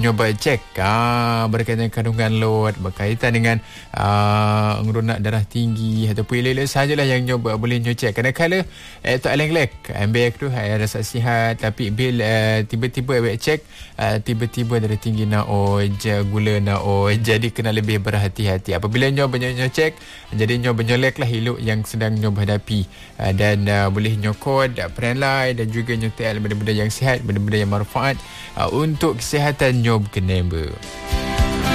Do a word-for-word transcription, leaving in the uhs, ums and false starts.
nyoba cek ah, berkaitan dengan kandungan load, berkaitan dengan ah, ngeronak darah tinggi ataupun elok-elok sajalah yang nyoba boleh nyoba cek. Kadang-kadang eh, tak eleng-eleng ambek tu ada rasa sihat, tapi bila uh, tiba-tiba awak cek uh, tiba-tiba darah tinggi naik, gula naik, jadi kena lebih berhati-hati apabila nyoba nyoba cek. Jadi nyoba nyolek lah elok yang sedang nyoba hadapi uh, dan uh, boleh nyokod uh, peranlai dan juga nyotel benda-benda yang sihat, benda-benda yang manfaat uh, untuk kesihatan nyob kenemba.